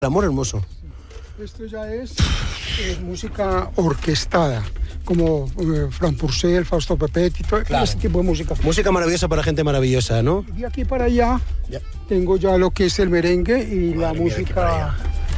El amor hermoso. Esto ya es música orquestada, como Frank Purcell, Fausto Pepetti, todo ese tipo de música. Música maravillosa para gente maravillosa, ¿no? De aquí para allá tengo ya lo que es el merengue y la música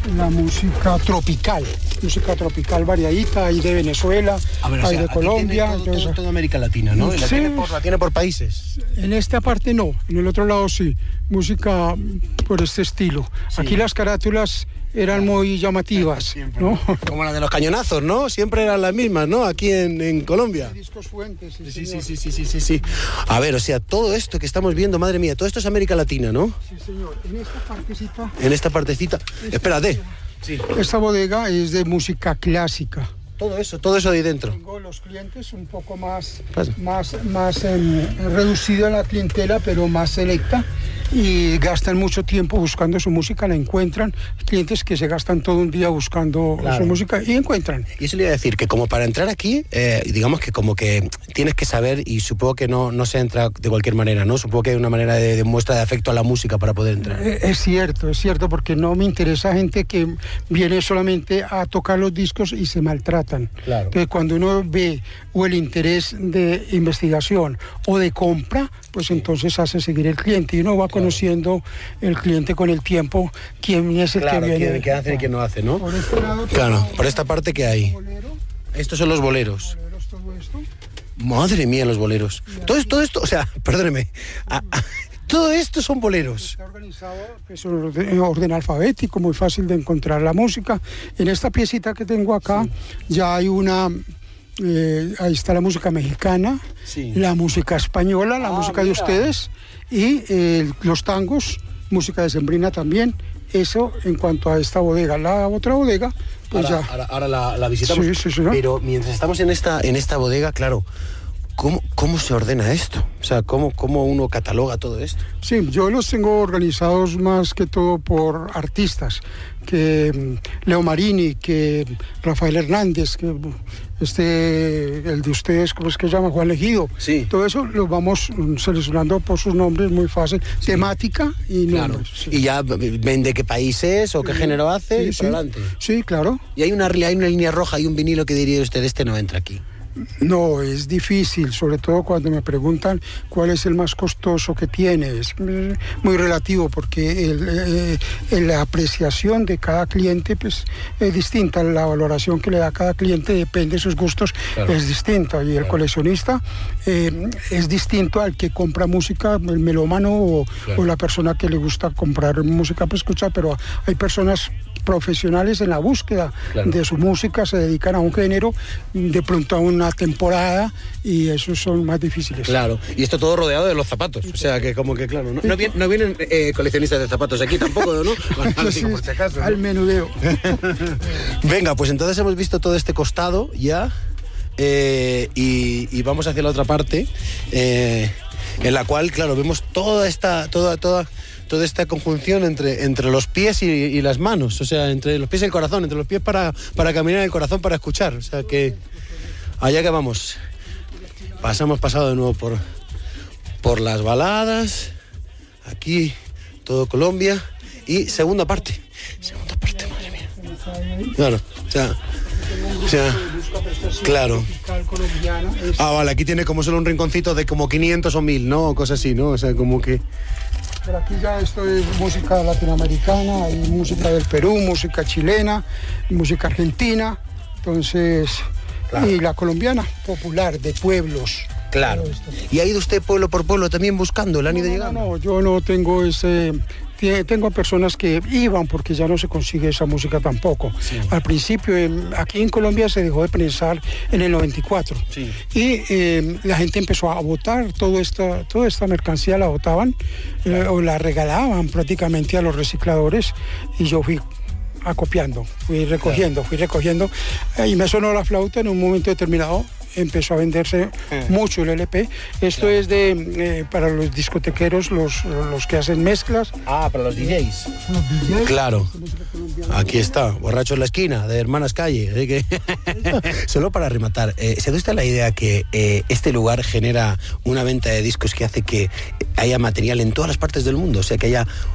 tropical variadita, hay de Venezuela, hay de Colombia. Toda América Latina, ¿no? Sí. La tiene por países. En esta parte no, en el otro lado sí, música por este estilo. Sí. Aquí las carátulas eran muy llamativas, ¿no? Como la de los cañonazos, ¿no? Siempre eran las mismas, ¿no? Aquí en Colombia. Discos Fuentes, sí. A ver, o sea, todo esto que estamos viendo, madre mía, todo esto es América Latina, ¿no? Sí, señor. En esta partecita. Espérate. Sí. Esta bodega es de música clásica. Todo eso de ahí dentro. Tengo los clientes un poco más reducido a la clientela, pero más selecta. Y gastan mucho tiempo buscando su música, la encuentran. Clientes que se gastan todo un día buscando su música y encuentran. Y eso le iba a decir, que como para entrar aquí, digamos que como que tienes que saber, y supongo que no se entra de cualquier manera, ¿no? Supongo que hay una manera de muestra de afecto a la música para poder entrar. Es cierto, porque no me interesa gente que viene solamente a tocar los discos y se maltratan. Claro. Entonces, cuando uno ve o el interés de investigación o de compra, pues entonces hace seguir el cliente y uno va conociendo el cliente con el tiempo, quién es el que viene. Qué hace y qué no hace, ¿no? Por este lado, por esta parte que hay. Estos son los boleros. Todo esto. Madre mía, los boleros. Todo esto, o sea, perdóneme. Todo esto son boleros. Está organizado, es un orden alfabético, muy fácil de encontrar la música. En esta piecita que tengo acá ya hay una... ahí está la música mexicana, la música española, la música de ustedes y los tangos, música decembrina también. Eso en cuanto a esta bodega. La otra bodega, pues ahora la visitamos. Sí, ¿no? Pero mientras estamos en esta bodega, claro, ¿cómo se ordena esto? O sea, ¿cómo uno cataloga todo esto? Sí, yo los tengo organizados más que todo por artistas, que Leo Marini, que Rafael Hernández, que el de ustedes, ¿cómo es que se llama? Juan Legido. Sí. Todo eso lo vamos seleccionando por sus nombres, muy fácil. Sí. Temática y nombres. Sí. Y ya ven de qué país es o qué género hace y para adelante. Sí, claro. Y hay una línea roja y un vinilo que diría usted, este no entra aquí. No, es difícil, sobre todo cuando me preguntan cuál es el más costoso que tiene. Es muy relativo porque la apreciación de cada cliente pues, es distinta. La valoración que le da cada cliente depende de sus gustos, es distinta. Y el coleccionista es distinto al que compra música, el melómano o la persona que le gusta comprar música para escuchar, pero hay personas profesionales en la búsqueda de su música, se dedican a un género, de pronto a una temporada, y esos son más difíciles. Claro, y esto todo rodeado de los zapatos, o sea que como que claro, no vienen coleccionistas de zapatos aquí tampoco, ¿no? Por si acaso, ¿no? Al menudeo. Venga, pues entonces hemos visto todo este costado ya, y vamos hacia la otra parte, en la cual, claro, vemos toda esta conjunción entre los pies y las manos, o sea, entre los pies y el corazón, entre los pies para caminar y el corazón para escuchar, o sea que allá que vamos. Hemos pasado de nuevo por las baladas, aquí todo Colombia, y segunda parte, madre mía. Claro, o sea, claro. Vale, aquí tiene como solo un rinconcito de como 500 o 1000, ¿no? O cosas así, ¿no? O sea, como que... Pero aquí ya esto es música latinoamericana, hay música del Perú, música chilena, música argentina, entonces... Claro. Y la colombiana, popular, de pueblos. Claro. ¿Y ha ido usted pueblo por pueblo también buscando? ¿Le han ido llegando? No, yo no tengo ese... Tengo personas que iban porque ya no se consigue esa música tampoco. Sí. Al principio, aquí en Colombia se dejó de prensar en el 94. Sí. Y la gente empezó a botar toda esta mercancía, la botaban o la regalaban prácticamente a los recicladores, y yo fui acopiando, fui recogiendo, y me sonó la flauta. En un momento determinado empezó a venderse mucho el LP. Esto es para los discotequeros, los que hacen mezclas. Para los DJs. Claro. Aquí está, Borracho en la esquina, de Hermanas Calle. Solo para rematar, ¿se da usted la idea que este lugar genera una venta de discos que hace que haya material en todas las partes del mundo? O sea, que haya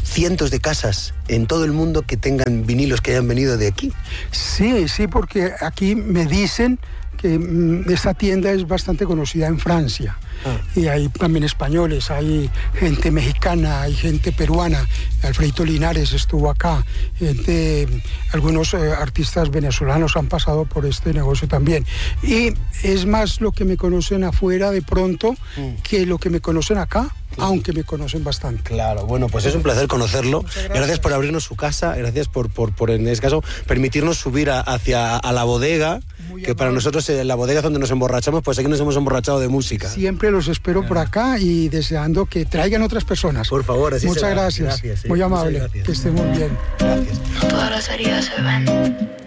cientos de casas en todo el mundo que tengan vinilos que hayan venido de aquí. Sí, porque aquí me dicen que esta tienda es bastante conocida en Francia. Y hay también españoles, hay gente mexicana, hay gente peruana. Alfredito Linares estuvo acá, algunos artistas venezolanos han pasado por este negocio también. Y es más lo que me conocen afuera de pronto que lo que me conocen acá, aunque me conocen bastante. Claro, bueno, pues es un placer conocerlo. Gracias por abrirnos su casa, gracias por en este caso, permitirnos subir hacia la bodega, que para nosotros la bodega es donde nos emborrachamos, pues aquí nos hemos emborrachado de música. Siempre los espero por acá y deseando que traigan otras personas. Por favor, así Muchas será. gracias. Gracias, sí. Muy amable. Gracias. Que esté muy bien. Gracias. Todas las heridas se ven.